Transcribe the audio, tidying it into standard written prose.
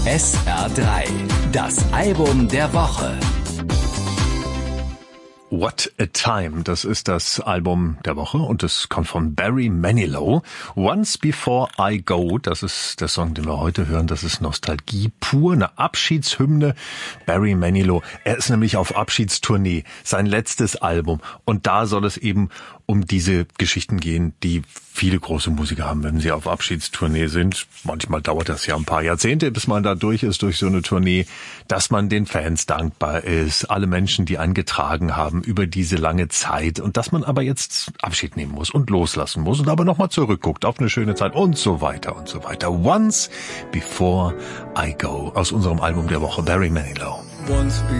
SR3, das Album der Woche. What a Time, das ist das Album der Woche und es kommt von Barry Manilow. Once Before I Go, das ist der Song, den wir heute hören, das ist Nostalgie pur, eine Abschiedshymne. Barry Manilow, er ist nämlich auf Abschiedstournee, sein letztes Album, und da soll es eben um diese Geschichten gehen, die viele große Musiker haben, wenn sie auf Abschiedstournee sind. Manchmal dauert das ja ein paar Jahrzehnte, bis man da durch ist, durch so eine Tournee, dass man den Fans dankbar ist, alle Menschen, die einen getragen haben über diese lange Zeit, und dass man aber jetzt Abschied nehmen muss und loslassen muss und aber nochmal zurückguckt auf eine schöne Zeit und so weiter und so weiter. Once Before I Go aus unserem Album der Woche, Barry Manilow. Once